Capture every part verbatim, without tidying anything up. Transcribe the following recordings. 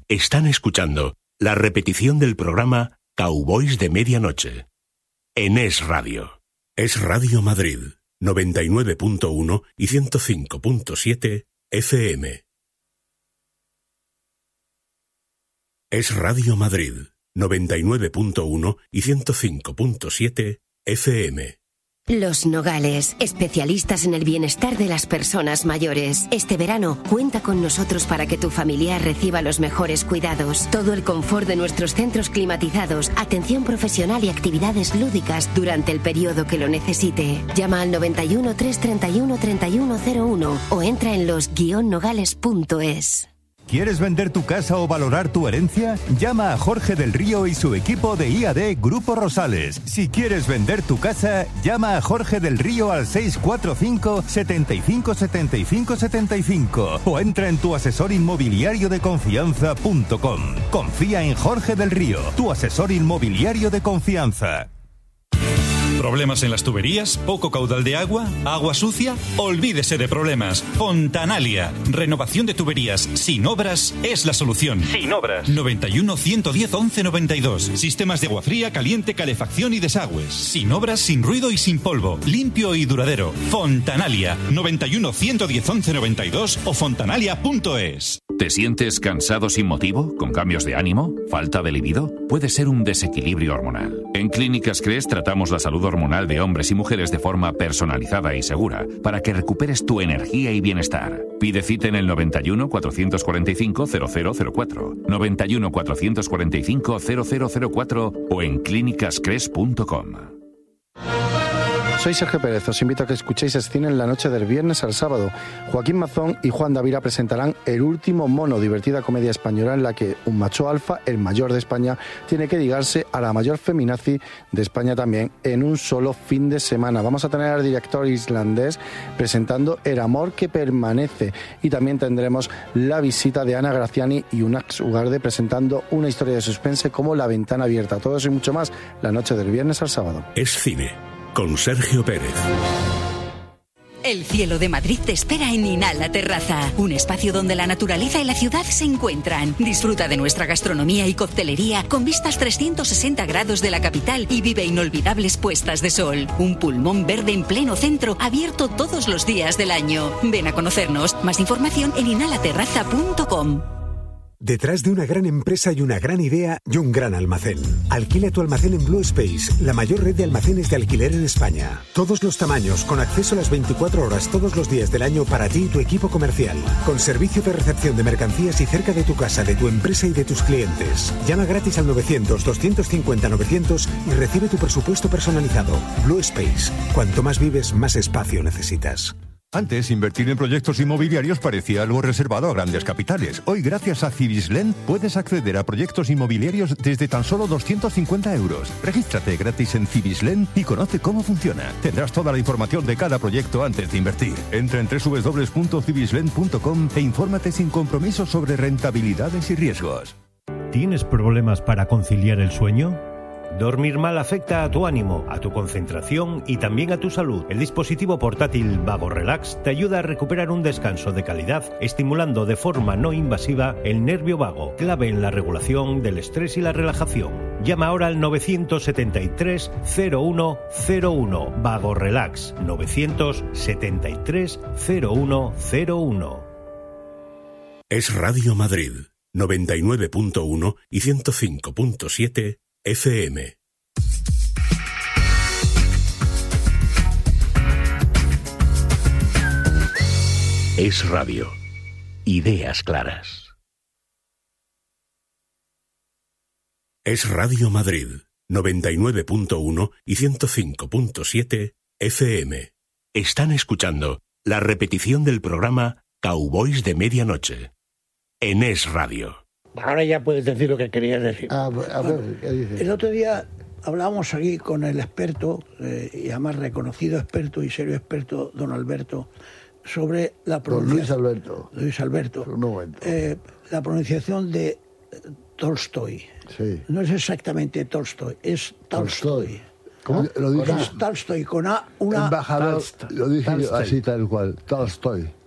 Están escuchando la repetición del programa Cowboys de Medianoche. En Es Radio. Es Radio Madrid, noventa y nueve punto uno y ciento cinco punto siete F M. Es Radio Madrid, noventa y nueve punto uno y ciento cinco punto siete F M. Los Nogales, especialistas en el bienestar de las personas mayores. Este verano, cuenta con nosotros para que tu familiar reciba los mejores cuidados. Todo el confort de nuestros centros climatizados, atención profesional y actividades lúdicas durante el periodo que lo necesite. Llama al noventa y uno, trescientos treinta y uno, treinta y uno cero uno o entra en los guion nogales punto es. ¿Quieres vender tu casa o valorar tu herencia? Llama a Jorge del Río y su equipo de I A D Grupo Rosales. Si quieres vender tu casa, llama a Jorge del Río al seis cuatro cinco, setenta y cinco, setenta y cinco, setenta y cinco o entra en tu asesor inmobiliario de confianza punto com. Confía en Jorge del Río, tu asesor inmobiliario de confianza. ¿Problemas en las tuberías? ¿Poco caudal de agua? ¿Agua sucia? Olvídese de problemas. Fontanalia. Renovación de tuberías sin obras es la solución. Sin obras. noventa y uno, ciento diez, once noventa y dos. Sistemas de agua fría, caliente, calefacción y desagües. Sin obras, sin ruido y sin polvo. Limpio y duradero. Fontanalia. noventa y uno, ciento diez, once noventa y dos o fontanalia punto es. ¿Te sientes cansado sin motivo? ¿Con cambios de ánimo? ¿Falta de libido? Puede ser un desequilibrio hormonal. En Clínicas Cres tratamos la salud hormonal de hombres y mujeres de forma personalizada y segura para que recuperes tu energía y bienestar. Pide cita en el noventa y uno, cuatrocientos cuarenta y cinco, cero cero cero cuatro, noventa y uno, cuatrocientos cuarenta y cinco, cero cero cero cuatro o en clínicas cres punto com. Soy Sergio Pérez, os invito a que escuchéis Escine en la noche del viernes al sábado. Joaquín Mazón y Juan Davira presentarán El último mono, divertida comedia española en la que un macho alfa, el mayor de España, tiene que ligarse a la mayor feminazi de España también en un solo fin de semana. Vamos a tener al director islandés presentando El amor que permanece y también tendremos la visita de Ana Graciani y Unax Ugarde presentando una historia de suspense como La ventana abierta. Todo eso y mucho más la noche del viernes al sábado. Es Cine, con Sergio Pérez. El cielo de Madrid te espera en Inhala Terraza, un espacio donde la naturaleza y la ciudad se encuentran. Disfruta de nuestra gastronomía y coctelería con vistas trescientos sesenta grados de la capital y vive inolvidables puestas de sol. Un pulmón verde en pleno centro, abierto todos los días del año. Ven a conocernos. Más información en inhala terraza punto com. Detrás de una gran empresa hay una gran idea y un gran almacén. Alquila tu almacén en Blue Space, la mayor red de almacenes de alquiler en España. Todos los tamaños, con acceso a las veinticuatro horas todos los días del año para ti y tu equipo comercial. Con servicio de recepción de mercancías y cerca de tu casa, de tu empresa y de tus clientes. Llama gratis al novecientos, doscientos cincuenta, novecientos y recibe tu presupuesto personalizado. Blue Space. Cuanto más vives, más espacio necesitas. Antes, invertir en proyectos inmobiliarios parecía algo reservado a grandes capitales. Hoy, gracias a Cibislen, puedes acceder a proyectos inmobiliarios desde tan solo doscientos cincuenta euros. Regístrate gratis en Cibislen y conoce cómo funciona. Tendrás toda la información de cada proyecto antes de invertir. Entra en doble u doble u doble u punto cibislen punto com e infórmate sin compromiso sobre rentabilidades y riesgos. ¿Tienes problemas para conciliar el sueño? Dormir mal afecta a tu ánimo, a tu concentración y también a tu salud. El dispositivo portátil Vago Relax te ayuda a recuperar un descanso de calidad, estimulando de forma no invasiva el nervio vago, clave en la regulación del estrés y la relajación. Llama ahora al novecientos setenta y tres, cero uno cero uno. Vago Relax, novecientos setenta y tres, cero uno cero uno. Es Radio Madrid, noventa y nueve punto uno y ciento cinco punto siete F M. Es Radio. Ideas claras. Es Radio Madrid, noventa y nueve punto uno y ciento cinco punto siete F M. Están escuchando la repetición del programa Cowboys de Medianoche. En Es Radio. Ahora ya puedes decir lo que querías decir. Ah, a ver, ¿qué dices? El otro día hablábamos aquí con el experto, eh, y además reconocido experto y serio experto, don Alberto, sobre la pronunciación... Luis Alberto. Luis Alberto. Un momento. Eh, la pronunciación de Tolstoy. Sí. No es exactamente Tolstoy, es Tolstoy. ¿Cómo? Lo dije, es Tolstoy, con A, una... Embajador, Talst- lo dije yo Tolstoy. así tal cual, Tolstoy.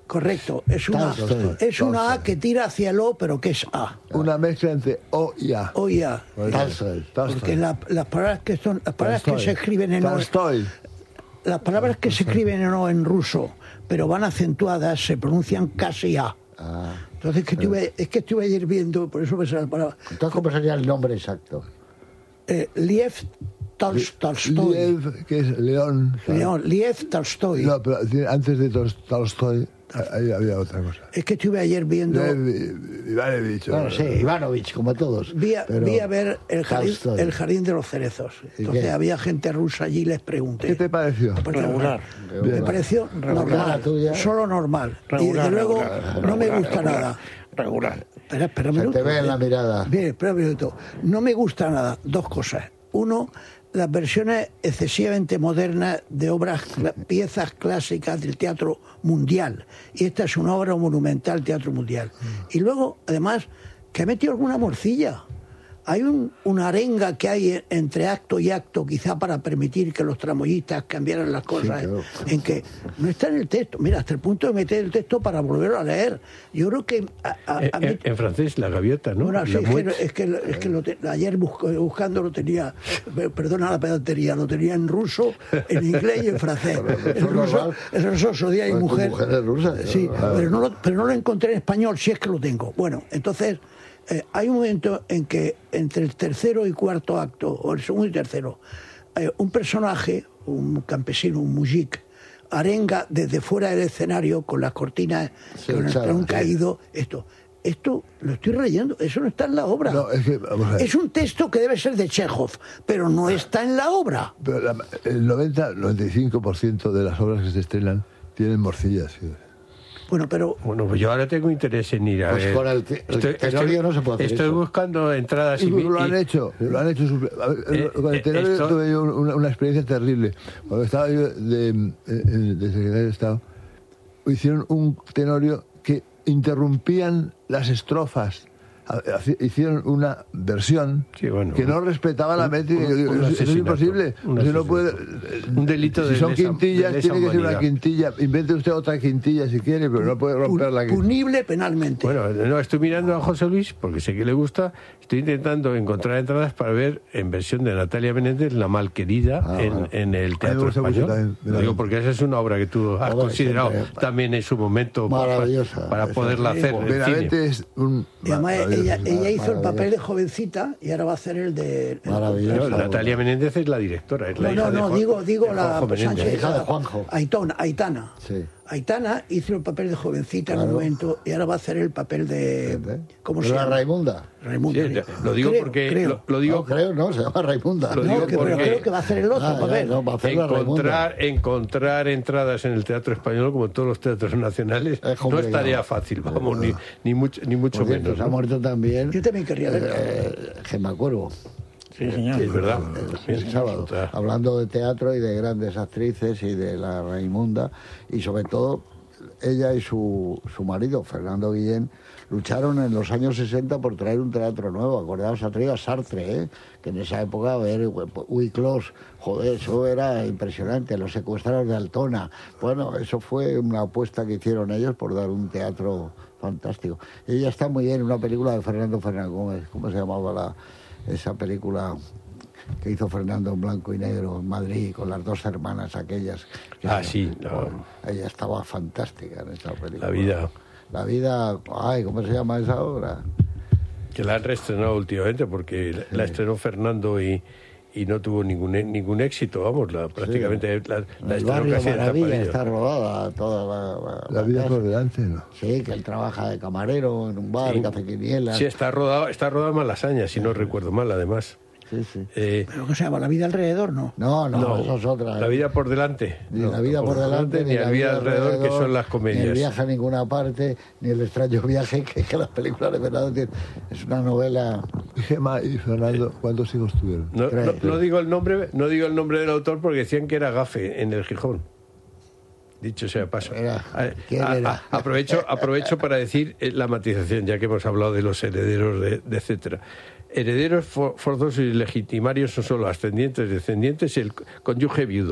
Correcto, es una, Tolstoy. es una A Tolstoy. que tira hacia el O, pero que es A. Una mezcla entre O y A. O y A. Tolstoy. Porque la- las palabras que son las palabras que Tolstoy. se escriben en O, Tolstoy. las palabras que se escriben en O en ruso, pero van acentuadas, se pronuncian casi A. Ah. Entonces que estuve, es que estuve ayer viendo, por eso me sale la palabra. Entonces, ¿cómo sería el nombre exacto? Eh, Liev Tol- Tolstoy. Liev, que es León. León, Liev Tolstoy. No, pero antes de Tol- Tolstoy ahí había otra cosa. Es que estuve ayer viendo. Liev Ivanovich. Bueno, sí, Ivanovich, como todos. Vi a, pero- vi a ver el jardín, Tolstoy. el jardín de los cerezos. ¿Y Entonces qué? había gente rusa allí y les pregunté. ¿Qué te pareció? Pues, Regular. Me Regular. pareció Regular normal, la tuya. solo normal. y Regular, desde luego regular, no me regular, gusta regular. nada. Regular. Espera, espera un Se minuto. te ve en la mirada. Bien, espera un minuto. No me gusta nada. Dos cosas. Uno, las versiones excesivamente modernas de obras, cla- piezas clásicas del teatro mundial. Y esta es una obra monumental, teatro mundial. Y luego, además, que ha metido alguna morcilla. Hay un, una arenga que hay en- entre acto y acto, quizá para permitir que los tramoyistas cambiaran las cosas, Sí, claro. en que no está en el texto. Mira, hasta el punto de meter el texto para volverlo a leer. Yo creo que... a- a- Eh, a mí- en, en francés, la gaviota, ¿no? bueno, sí, La es que, mouette. es que, es que lo te- ayer busco- buscando lo tenía, eh, perdona la pedantería, lo tenía en ruso, en inglés y en francés. El ruso, el ruso soy día y Pues tu mujer. mujer es rusa, ¿no? Sí, Ah. pero no, lo, pero no lo encontré en español, si es que lo tengo. Bueno, entonces eh, hay un momento en que entre el tercero y cuarto acto, o el segundo y tercero, eh, un personaje, un campesino, un mujik, arenga desde fuera del escenario con las cortinas, Sí, con el claro, telón sí. caído, esto. Esto lo estoy leyendo, eso no está en la obra. No, es que, vamos a ver. Es un texto que debe ser de Chekhov, pero no está en la obra. Pero la- el noventa, noventa y cinco por ciento de las obras que se estrenan tienen morcillas. Sí. Bueno, pero Bueno, pues yo ahora tengo interés en ir a Pues ver. con el te- el estoy, Tenorio estoy- no se puede hacer estoy eso. buscando entradas y, Y mi- lo han y- hecho, lo han hecho. su- a ver, Eh, con el eh, Tenorio esto- tuve yo una, una experiencia terrible. Cuando estaba yo de, eh, de secretario de Estado, hicieron un Tenorio que interrumpían las estrofas. Ha- haci- Hicieron una versión Sí, bueno, que no respetaba la un- métrica. un- Yo digo, un eso, eso es asesinato, imposible. un Usted no puede, asesinato. Un delito si de son lesa- quintillas, de lesa tiene que ser una humanidad. quintilla. Invente usted otra quintilla si quiere, pero no puede romper la quintilla. punible penalmente. Bueno, no, estoy mirando a José Luis porque sé que le gusta. Estoy intentando encontrar entradas para ver en versión de Natalia Menéndez La Malquerida Ah, en, bueno. en el A mí me Teatro gusta mucho Español. también, Lo mira. digo porque esa es una obra que tú has Joder, considerado siempre- también en su momento para, Maravillosa. para Esa- poderla hacer en Veramente cine. es un. Y además ella, ella hizo el maravilloso. papel de jovencita y ahora va a hacer el de... el- Maravilloso. No, Natalia Menéndez es la directora, es la No, hija no, de no, Juan- digo, digo de la Juanjo Menéndez. Sánchez, hija de Juanjo. Aitona, Aitana. Sí. Aitana hizo el papel de jovencita en Claro. un momento y ahora va a hacer el papel de... ¿Cómo se ¿De la llama? Raimunda? Raimunda. Sí, lo digo Creo, porque creo. Lo, lo digo No, creo, no, se llama Raimunda. Lo No, digo que- pero porque- creo que va a hacer el otro Ah, ya, papel. no, va a hacer la Raimunda. encontrar, encontrar entradas en el Teatro Español, como en todos los teatros nacionales, Es no complicado. estaría fácil, vamos, ni, ni mucho, ni mucho Por cierto, menos. se ha ¿no? muerto también Yo también querría verlo. eh, Gemma Cuervo. Sí, señor. Sí, es verdad. El, el sábado, Otra- hablando de teatro y de grandes actrices y de la Raimunda, y sobre todo ella y su, su marido, Fernando Guillén, lucharon en los años sesenta por traer un teatro nuevo. Acordaos, ha traído a Sartre, ¿eh? Que en esa época, a ver, Uy Clos, joder, eso era impresionante, los secuestrados de Altona. Bueno, eso fue una apuesta que hicieron ellos por dar un teatro fantástico. Ella está muy bien en una película de Fernando Fernández Gómez, ¿cómo se llamaba la, esa película que hizo Fernando en blanco y negro en Madrid con las dos hermanas aquellas? Ah, sí, no. Bueno, ella estaba fantástica en esa película. La vida. La vida, ay, ¿cómo se llama esa obra? Que la han reestrenado últimamente porque la- la estrenó Fernando y, y no tuvo ningún e- ningún éxito, vamos, la, prácticamente la, la El estrenó barrio casi en Maravilla tapadillo. está rodada toda la, la, La vida casa. por delante, ¿no? Sí, que él trabaja de camarero en un bar, Sí. café quiniela. Sí, está rodado, está rodado en Malasaña, si no recuerdo mal, además. Sí, sí. Eh, ¿Pero qué se llama? ¿La vida alrededor? No. No, no, no, eso es otra. La vida por delante. Ni No, la vida por delante, ni la vida alrededor, que son las Ni el comedias. viaje a ninguna parte, ni el extraño viaje, que, que las películas de Fernando tienen. Es una novela. Gemma y Fernando, ¿cuántos hijos tuvieron? No, Tres. no- no digo el nombre, no digo el nombre del autor porque decían que era Gafe en el Gijón. Dicho sea de paso. Era- A- ¿quién a- era? a- aprovecho, aprovecho para decir eh, la matización, ya que hemos hablado de los herederos, de, de etcétera. Herederos for- forzosos y legitimarios son solo ascendientes, descendientes y el cónyuge viudo.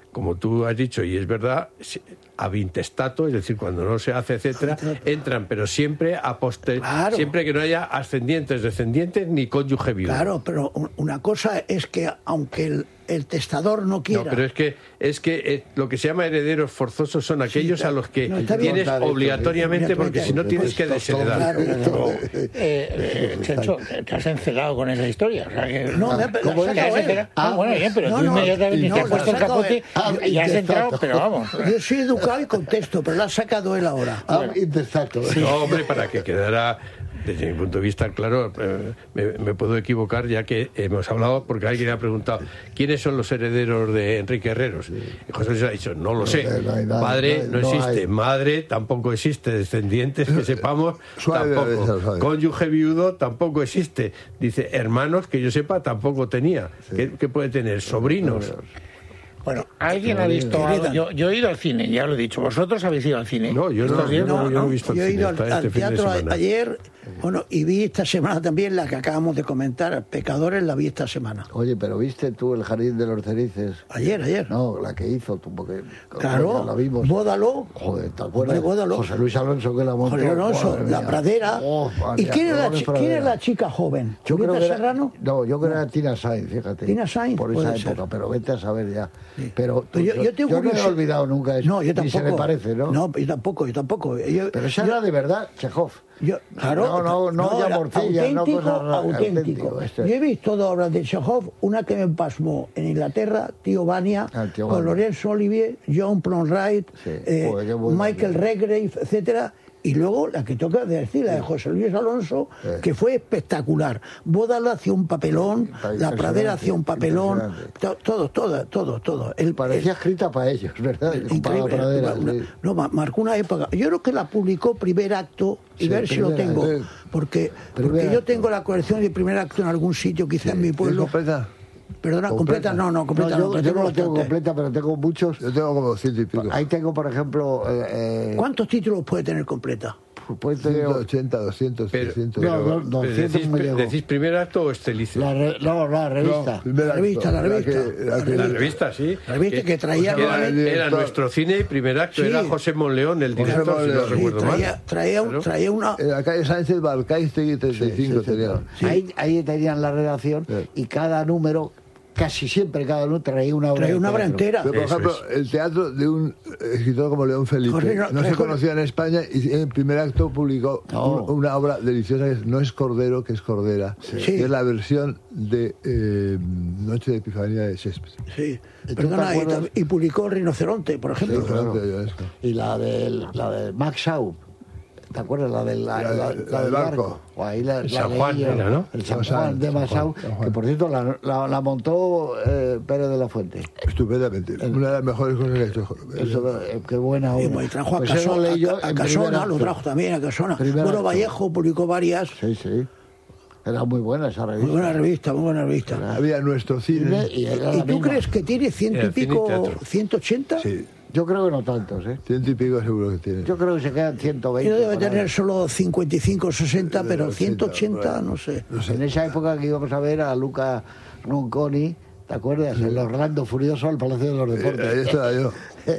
como tú has dicho, y es verdad, ab intestato, es decir, cuando no se hace, etcétera, entran, pero siempre a poster, claro. siempre que no haya ascendientes, descendientes ni cónyuge viudo. Claro, pero una cosa es que aunque el, el testador no quiera... No, pero es que, es que eh, lo que se llama herederos forzosos son aquellos sí, a los que no, tienes obligatoriamente, esto, porque si no tienes que desheredar. Claro, claro. eh, eh, Checho, te has encelado con esa historia. O sea, que, no, me, ¿cómo es? Ah, ah, bueno, bien, pero no, tú inmediatamente no, te has puesto el capote ah, y, y has entrado, pero vamos. Yo soy educado y contesto, pero lo ha sacado él ahora. Ah, bueno. Intestato. Sí. No, hombre, para que quedara... Desde mi punto de vista, claro, eh, me, me puedo equivocar, ya que hemos hablado, porque alguien ha preguntado ¿quiénes son los herederos de Enrique Herreros? Y José Luis ha dicho, no lo sé. No hay, no hay, Padre no, no existe, hay. Madre tampoco existe, descendientes que sepamos tampoco. Cónyuge viudo tampoco existe. Dice, hermanos que yo sepa tampoco tenía. Sí. ¿Qué, qué puede tener? Sobrinos. Bueno, ¿alguien ha visto algo? Yo, yo he ido al cine, ya lo he dicho. ¿Vosotros habéis ido al cine? No, yo no, yo no, yo no he visto yo el cine. Yo he ido al, al este teatro ayer, bueno, y vi esta semana también la que acabamos de comentar, Pecadores, la vi esta semana. Oye, pero ¿viste tú El Jardín de los Cerices? Ayer, ayer. No, la que hizo tú, porque... Claro, la vimos. Bódalo. Joder, ¿te acuerdas? Bódalo. José Luis Alonso que la montó. José Alonso, La Pradera. Oh, ¿Y quién es la, quién es la chica joven? Yo creo que era, Serrano? No, yo creo que era Tina Sainz, fíjate. Tina Sainz, por esa época, ser. Pero vete a saber ya. Sí. Pero... Yo, yo, yo, yo no he olvidado nunca eso. No, yo tampoco. Ni se me parece, ¿no? No, yo tampoco, yo tampoco. Yo, pero esa yo, era de verdad, Chekhov. Yo, claro, no, no, no, no ya morcilla, no cosas auténtico. auténtico. Este. Yo he visto dos obras de Chekhov, una que me pasmó en Inglaterra, Tío Vania, ah, tío con Laurence Olivier, John Plonwright, sí. eh, Joder, bueno, Michael bien. Redgrave, etcétera. Y luego la que toca decir, la de José Luis Alonso, sí. que fue espectacular. Bódalo hacía un papelón, La Pradera hacía un papelón, to, todo, todo, todo, todo. El, Parecía el, escrita para ellos, ¿verdad? Increíble. Para la Pradera, una, sí. No, marcó una época. Yo creo que la publicó Primer Acto, y sí, ver si lo tengo. Eh, porque porque yo tengo la colección de Primer Acto en algún sitio, quizá sí. en mi pueblo. ¿Completa? Perdona, completa, completa no, no, completa no. no, Yo, yo no la tengo completa, pero tengo muchos. Yo tengo como ciento y pico. Ahí tengo, por ejemplo... Eh, ¿Cuántos títulos puede tener completa? Pues ciento ochenta, doscientos, pero, trescientos. Pero, no, no, pero decís, ¿Decís Primer Acto o Estelice? La re, no, la revista. No, la revista, la revista. La, que, la, que, la revista, sí. La revista que, que traía... Que era, era nuestro cine y Primer Acto, sí. Era José Monleón, el director, Monleón, si no sí, recuerdo traía, mal. Traía, claro. traía una... En la calle Sánchez Balcaiste treinta y cinco sí, sí, tenía. Sí. Ahí, ahí tenían la redacción sí. y cada número... Casi siempre cada uno traía una obra, traía una obra entera. Pero, por Eso ejemplo, es. el teatro de un escritor como León Felipe Jorge, no, no se conocía en España y en el Primer Acto publicó no. un, una obra deliciosa que es No es Cordero, que es Cordera. Sí. Que es la versión de eh, Noche de Epifanía de Shakespeare. Sí, perdona, y, y publicó Rinoceronte, por ejemplo. Sí, claro. Y la de, la de Max Schaub. ¿Te acuerdas? La del, la, la, la, la del barco. barco. O ahí la, la San Juan, era, era, ¿no? El San Juan de Masau, que por cierto la, la, la montó eh, Pérez de la Fuente. Estupendamente. El, una de las mejores cosas que ha hecho. Eso, eh, qué buena obra. Y bueno, trajo a, pues Casona, a, a, a Casona, lo trajo también a Casona. Bueno, Vallejo publicó varias. Sí, sí. Era muy buena esa revista. Muy buena revista, muy buena revista. Era, había Nuestro Cine. ¿Y, ¿Y tú crees que tiene ciento y pico, ciento ochenta? Sí. Yo creo que no tantos, ¿eh? Ciento y pico seguro que tiene. Yo creo que se quedan ciento veinte. Yo debe tener solo cincuenta y cinco, sesenta, pero ciento ochenta, no sé. no sé. En esa época que íbamos a ver a Luca Ronconi, ¿te acuerdas? El Orlando Furioso al Palacio de los Deportes. Eh, ahí estaba yo.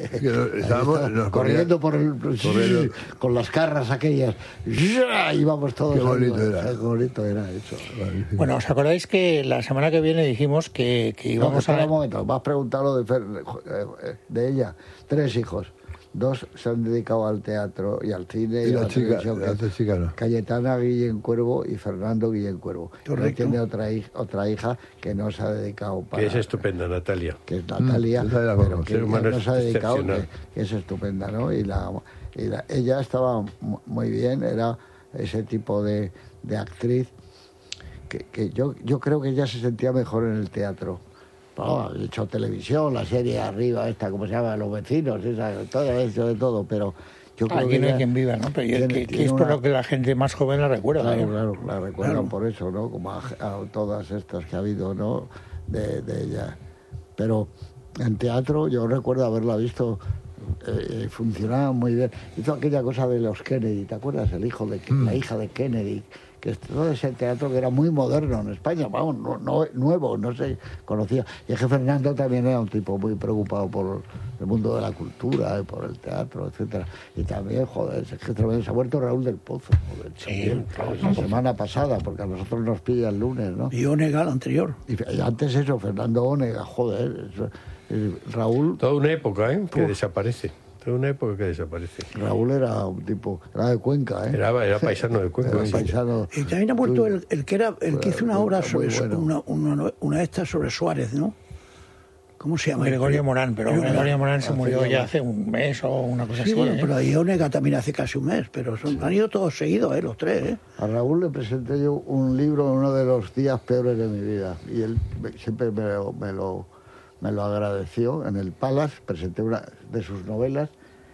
Que estábamos está, corriendo por el, sí, con las carras aquellas. Y íbamos todos. Qué bonito ahí, era. Qué bonito era eso. Bueno, ¿os acordáis que la semana que viene dijimos que, que íbamos no, a... un momento, me has preguntado de, Fer, de ella. Tres hijos. Dos se han dedicado al teatro y al cine y, y la a la chica, televisión. la chica no. Cayetana Guillén Cuervo y Fernando Guillén Cuervo. Correcto. Tiene otra hija, otra hija que no se ha dedicado para... Que es estupenda, Natalia. Que es Natalia, mm, pero que, que no se ha dedicado, que, que es estupenda, ¿no? Y, la, y la, ella estaba muy bien, era ese tipo de, de actriz que, que yo, yo creo que ella se sentía mejor en el teatro. Oh, he hecho televisión, la serie arriba, esta, ¿cómo se llama? Los vecinos, esa, todo eso de todo, pero yo creo Aquí que no hay quien viva, ¿no? Pero tiene, que, que es una... por lo que la gente más joven la recuerda. Claro, ¿eh? claro, la recuerdan claro. por eso, ¿no? Como a, a todas estas que ha habido, ¿no? De, de ella. Pero en teatro yo recuerdo haberla visto eh, funcionaba muy bien. Hizo aquella cosa de los Kennedy, ¿te acuerdas? El hijo de mm. la hija de Kennedy, que es todo ese teatro que era muy moderno en España, vamos, no, no, nuevo, no se conocía. Y es que Fernando también era un tipo muy preocupado por el mundo de la cultura, por el teatro, etcétera. Y también, joder, es que también se ha muerto Raúl del Pozo, joder, sí, claro, la semana pasada, porque a nosotros nos pilla el lunes, ¿no? Y Onega, el anterior. Y, y antes eso, Fernando Onega, joder, eso, Raúl... Toda una época, ¿eh?, que uf. desaparece. Toda una época que desaparece. Raúl era un tipo, era de Cuenca, ¿eh? Era, era paisano de Cuenca. Era paisano. Y también ha muerto el, el que era, el que hizo una obra sobre, bueno. una, una, una esta sobre Suárez, ¿no? ¿Cómo se llama? Gregorio Morán, pero Gregorio, Gregorio Morán se murió ya hace un mes o una cosa sí, así. Bueno, ¿eh? pero y Onega también hace casi un mes, pero son, han ido todos seguidos, ¿eh? Los tres, ¿eh? A Raúl le presenté yo un libro en uno de los días peores de mi vida y él siempre me lo, me lo, me lo agradeció. En el Palace presenté una de sus novelas.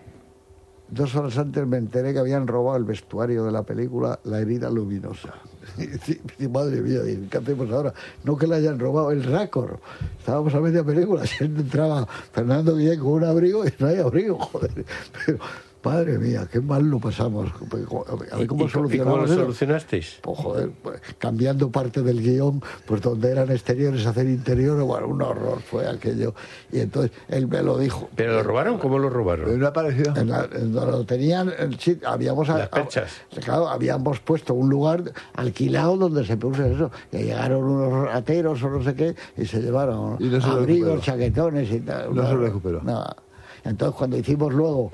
Dos horas antes me enteré que habían robado el vestuario de la película La herida luminosa. Y, madre mía, ¿qué hacemos ahora? No que la hayan robado, el récord. Estábamos a media película, siempre entraba Fernando Guillén con un abrigo y no hay abrigo, joder. Pero, madre mía, qué mal lo pasamos. A ver cómo ¿Y, solucionamos ¿y cómo lo eso? solucionasteis? Pues joder, pues, cambiando parte del guión, pues donde eran exteriores, hacer interiores, bueno, un horror fue aquello. Y entonces él me lo dijo. ¿Pero lo robaron? ¿Cómo lo robaron? ¿En una parecida? En la, en lo tenían, en, sí, habíamos... Las perchas. A, claro, habíamos puesto un lugar alquilado donde se puso eso. Y llegaron unos rateros o no sé qué, y se llevaron y no se abrigos, chaquetones y tal. No una, se recuperó. Nada. Entonces cuando hicimos luego...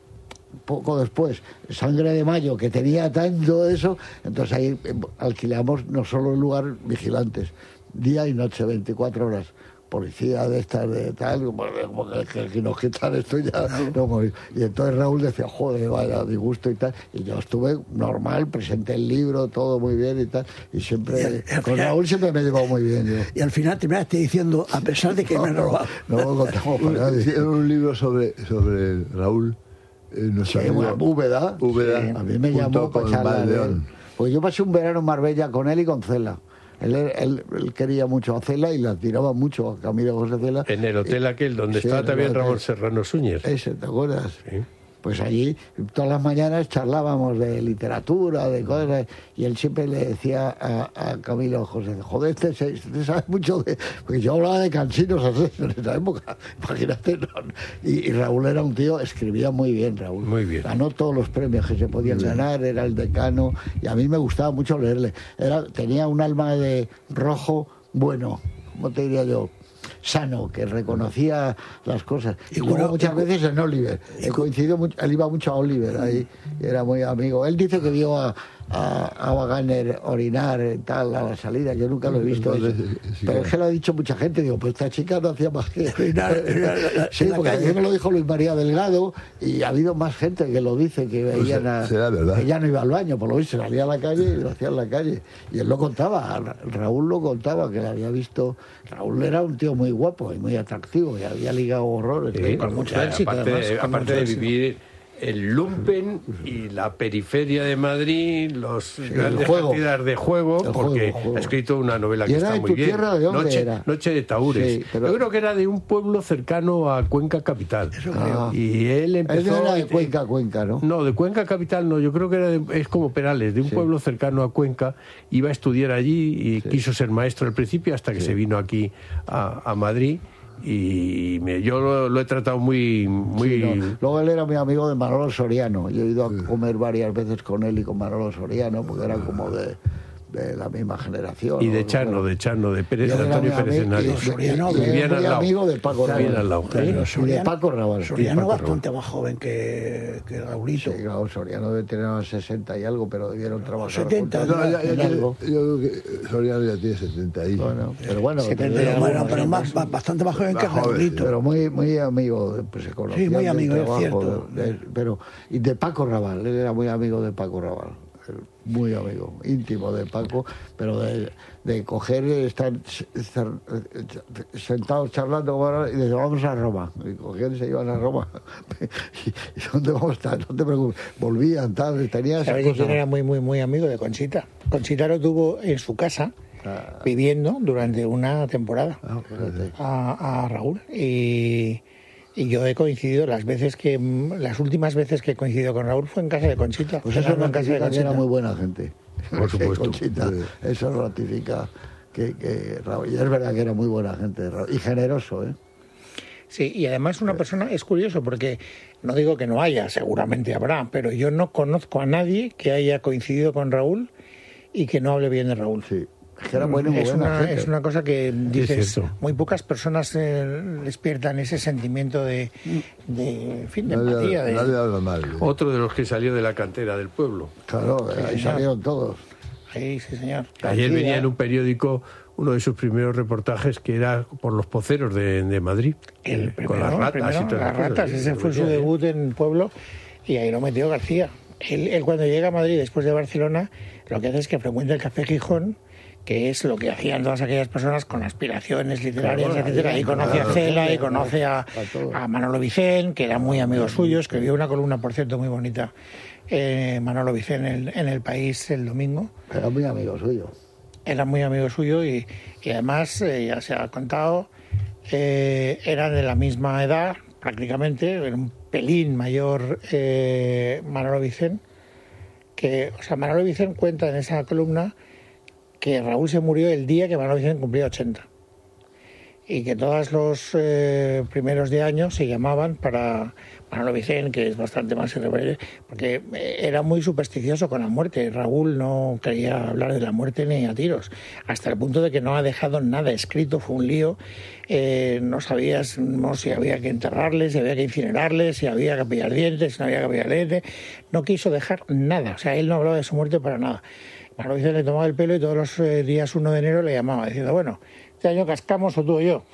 poco después, Sangre de Mayo, que tenía tanto eso, entonces ahí alquilamos no solo el lugar, vigilantes, día y noche, veinticuatro horas, policía de estas, de tal, como que, que nos quitan esto ya, no morir. Y entonces Raúl decía, joder, vaya disgusto y tal, y yo estuve normal, presenté el libro, todo muy bien y tal, y siempre, y al, con final, Raúl siempre me he llevado muy bien. Yo. Y al final terminaste diciendo, a pesar de que no, me he robado. No, no lo contamos para nadie. Hicieron un libro sobre, sobre Raúl. Eh, sí, bueno, Úbeda, Úbeda sí, a mí me llamó para charlar. Pues yo pasé un verano en Marbella con él y con Cela. Él, él, él quería mucho a Cela y la admiraba mucho a Camilo José Cela. En el hotel aquel donde sí, estaba también Ramón Serrano Súñer. Ese, ¿te acuerdas? Sí. Pues allí todas las mañanas charlábamos de literatura, de cosas, y él siempre le decía a, a Camilo José, joder, este, este sabe mucho de... Porque yo hablaba de cansinos en esa época, imagínate. ¿No? Y, y Raúl era un tío, escribía muy bien, Raúl. Muy bien. Ganó todos los premios que se podían sí. ganar, era el decano, y a mí me gustaba mucho leerle. Era, tenía un alma de rojo bueno, ¿cómo te diría yo? Sano, que reconocía las cosas. Y, y bueno, muchas y, veces en Oliver. He coincidido mucho, él iba mucho a Oliver ahí, y era muy amigo. Él dice que vio a, a, a Wagner orinar y tal a la salida. Yo nunca lo he visto eso. Sí, pero es que lo ha dicho mucha gente. Digo, pues esta chica no hacía más que orinar. Sí, porque a mí me lo dijo Luis María Delgado y ha habido más gente que lo dice, que veían a, que ya no iba al baño, por lo visto salía a la calle y lo hacía en la calle. Y él lo contaba, Raúl lo contaba, que le había visto. Raúl era un tío muy guapo y muy atractivo y había ligado horrores. Sí, con mucho éxito. Aparte, además, de, aparte de vivir el lumpen y la periferia de Madrid, los sí, grandes cantidades de juego, el porque juego, juego. ha escrito una novela que está muy bien. Tierra, ¿de dónde Noche, era? Noche de Tahures. Sí, pero... Yo creo que era de un pueblo cercano a Cuenca Capital. Eso creo. Y él empezó... Él no era de Cuenca a Cuenca, ¿no? No, de Cuenca Capital no. Yo creo que era de, es como Perales, de un sí. pueblo cercano a Cuenca. Iba a estudiar allí y sí. quiso ser maestro al principio hasta que sí. se vino aquí a, a Madrid. Y me, yo lo, lo he tratado muy... muy... Sí, no. Luego él era mi amigo de Manolo Soriano. Yo he ido a comer varias veces con él y con Manolo Soriano porque eran como de, de la misma generación. Y de ¿no? Chano, de Chano, de Pérez, de Antonio Pérez Henares. Soriano, que es muy amigo de Paco Raval. Y de Paco Raval. Soriano bastante más joven que, que Raulito. Sí, claro, Soriano debe tener unos sesenta y algo, pero debieron trabajar setenta. No, ya, ya, yo, yo creo que Soriano ya tiene setenta y bueno, pero bueno, setenta, pero, bueno, pero más, bastante más joven que Raulito. Pero muy, muy amigo, pues se conocía. Sí, muy amigo, es cierto. De, de, pero, y de Paco Raval, él era muy amigo de Paco Raval. Muy amigo, íntimo de Paco, pero de, de coger, estar, estar sentados charlando y decir, vamos a Roma. Y cogían y se iban a Roma. ¿Y dónde vamos a estar? No te preocupes. Volvían, tal, tenía esa cosa. Quién era muy, muy, muy amigo de Conchita. Conchita lo tuvo en su casa, ah. viviendo durante una temporada ah, a, a Raúl. Y... Y yo he coincidido las veces que, las últimas veces que he coincidido con Raúl fue en casa de Conchita. Pues eso en casa de ratifica que era Conchita. muy buena gente. Por supuesto. Conchita, eso ratifica que, que Raúl, y es verdad que era muy buena gente, Raúl, y generoso, ¿eh? Sí, y además una persona, es curioso porque no digo que no haya, seguramente habrá, pero yo no conozco a nadie que haya coincidido con Raúl y que no hable bien de Raúl. Sí. Es que era bueno y muy es, buena una, gente. es una cosa que dices, cierto. muy pocas personas eh, despiertan ese sentimiento de, de, en fin, de Nadie, empatía. De... nadie habla mal. ¿eh? Otro de los que salió de la cantera del pueblo. Claro, Sí, ahí señor. salieron todos. Sí, sí, señor. Ayer García. venía en un periódico uno de sus primeros reportajes que era por los poceros de, de Madrid. El eh, primero, con las ratas primero, y todas las cosas. ratas, Sí, ese fue su venía, ¿eh? debut en Pueblo y ahí lo metió García. Él, él cuando llega a Madrid después de Barcelona, lo que hace es que frecuenta el Café Gijón, que es lo que hacían todas aquellas personas con aspiraciones literarias, Claro, etcétera. Y conoce a Cela, y conoce a, a Manolo Vicén, que era muy amigo suyo, escribió una columna, por cierto, muy bonita, eh, Manolo Vicén en el, en El País el domingo. Era muy amigo suyo. Era muy amigo suyo y, y además, eh, ya se ha contado, eh, eran de la misma edad, prácticamente, era un pelín mayor eh, Manolo Vicén, que, o sea, Manolo Vicén cuenta en esa columna que Raúl se murió el día que Manolo Vicén cumplía ochenta y que todos los eh, primeros de año se llamaban para Manolo Vicén, que es bastante más irreverente, porque era muy supersticioso con la muerte. Raúl no quería hablar de la muerte ni a tiros, hasta el punto de que no ha dejado nada escrito, fue un lío. Eh, no sabías no, si había que enterrarle, si había que incinerarle, si había que pillar dientes, si no había que pillar dientes. No quiso dejar nada, o sea, él no hablaba de su muerte para nada. Manolo Vicén le tomaba el pelo y todos los eh, días uno de enero le llamaba diciendo, bueno, este año cascamos o tú o yo.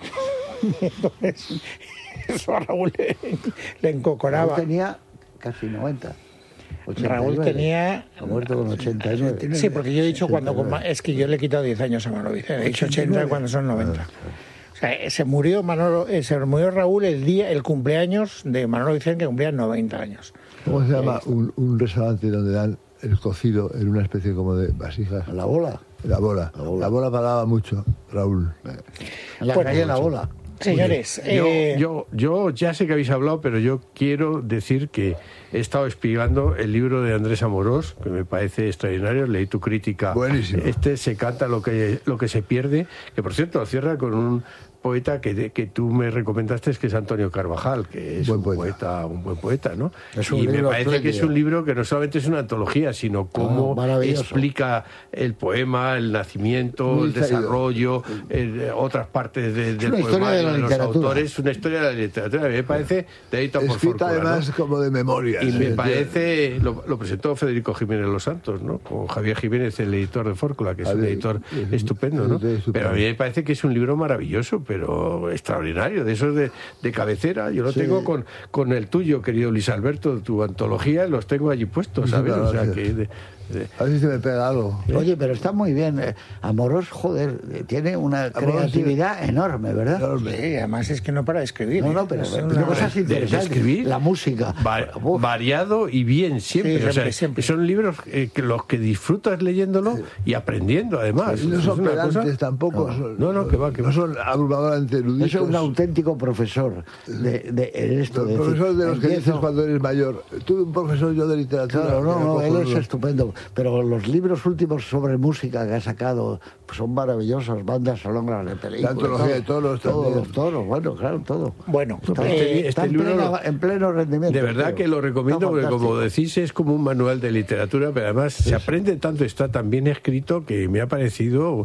Y entonces eso a Raúl le, le encocoraba. Raúl tenía casi noventa. ochenta y nueve. Raúl tenía... Ha muerto con ochenta y nueve. Sí, porque yo he dicho cuando... Es que yo le he quitado diez años a Manolo Vicén. He dicho ochenta cuando son noventa. O sea, se murió, Manolo, eh, se murió Raúl el día, el cumpleaños de Manolo Vicén, que cumplía noventa años. ¿Cómo se llama un, un restaurante donde dan el cocido en una especie como de vasijas? La bola. La bola. La bola, la bola pagaba mucho, Raúl. En la Bueno, calle La Bola. Señores, Yo, eh, yo, yo ya sé que habéis hablado, pero yo quiero decir que he estado espigando el libro de Andrés Amorós, que me parece extraordinario. Leí tu crítica. Buenísimo. Este se canta lo que, lo que se pierde, que por cierto cierra con un poeta que, que tú me recomendaste, que es Antonio Carvajal, que es Buen un poeta. poeta, un buen poeta, ¿no? Es un Y me libro parece que es espléndido. un libro que no solamente es una antología, sino cómo maravilloso. explica el poema, el nacimiento, Muy el serio. desarrollo, el- otras partes de- del una historia poemario, de la de los literatura. autores, una historia de la literatura. A mí me parece de Edita por Escrita Fórcula, además ¿no? como de memoria. Y sí, me sí. parece, lo, lo presentó Federico Jiménez Los Santos, ¿no? Con Javier Jiménez, el editor de Fórcula, que es un Javier, editor es- estupendo, ¿no? es estupendo. Pero a mí me parece que es un libro maravilloso, pero extraordinario, de esos de, de cabecera. Yo lo Sí. tengo con, con el tuyo, querido Luis Alberto, tu antología, los tengo allí puestos, Sí, ¿sabes? claro, O sea sí. que... de- de- A ver si se me pega algo. Oye, pero está muy bien. eh, Amorós, joder, eh, tiene una Amorós, creatividad enorme, ¿verdad? Enorme. sí, además es que no para de escribir. No, ¿eh? no, pero Es pero una- cosas de- de interesantes. escribir. La música. Va- Uf. variado y bien siempre, Sí, o sea, siempre, siempre. son libros eh, que los que disfrutas leyéndolo y aprendiendo además. Y no Es son una pedantes cosa- tampoco. No, son- no, no, que va, que no va. son abrumadoramente eruditos. Es un auténtico profesor de, de, en esto. Los de decir, profesores de los que empiezo- dices cuando eres mayor. Tuve un profesor yo de literatura. Claro, no, que no, era él es cojonudo. estupendo. Pero los libros últimos sobre música que ha sacado pues son maravillosos. Bandas sonoras de películas. La antología de toros Todos también. los toros, bueno, claro, todo. Bueno, Está, eh, este está en, libro plena- lo- en pleno rendimiento. De verdad creo. que lo recomiendo Está porque, como fantástico. decís, es como un manual de literatura, pero además se aprende tanto, está tan bien escrito que me ha parecido,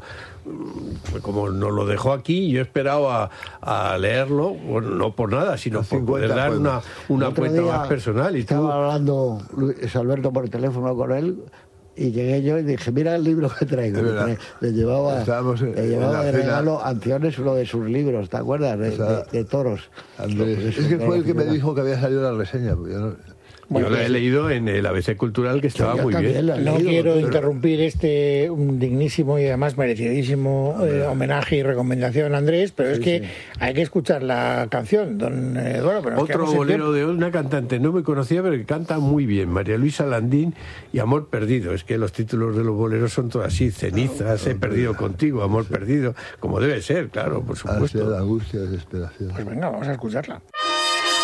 mm, como nos lo dejó aquí, yo he esperado a, a leerlo, bueno, no por nada, sino Los por poder cincuenta dar una, poemas. una El otro cuenta día más personal. Y tú, estaba hablando Luis Alberto por teléfono con él y llegué yo y dije, mira el libro que traigo. Es Le, verdad. tra- le llevaba, Estábamos en- le llevaba en la de cena. regalo Anciones, uno de sus libros, ¿te acuerdas? De, O sea, de- de toros. Andrés. Pues Es que eso, fue el que me claro, dijo que había salido la reseña. porque yo no- Bueno, yo lo he pues- leído en el A B C Cultural, que estaba yo muy también bien. lo he No leído, quiero pero- interrumpir este un dignísimo y además merecidísimo eh, homenaje y recomendación a Andrés, pero es que hay que escuchar la canción, don Eduardo. Pero nos Otro quedamos sin bolero tiempo. de hoy, una cantante no muy conocida, pero que canta muy bien, María Luisa Landín y Amor Perdido. Es que los títulos de los boleros son todos así: Cenizas, He perdido contigo, Amor Perdido, como debe ser, claro, por Ansiedad, supuesto. angustia, desesperación. Pues venga, vamos a escucharla.